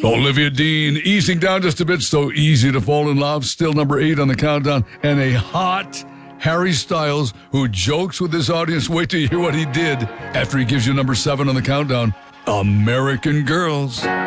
Olivia Dean easing down just a bit, so easy to fall in love. Still number 8 on the countdown. And a hot Harry Styles who jokes with his audience. Wait till you hear what he did after he gives you number 7 on the countdown. American Girls.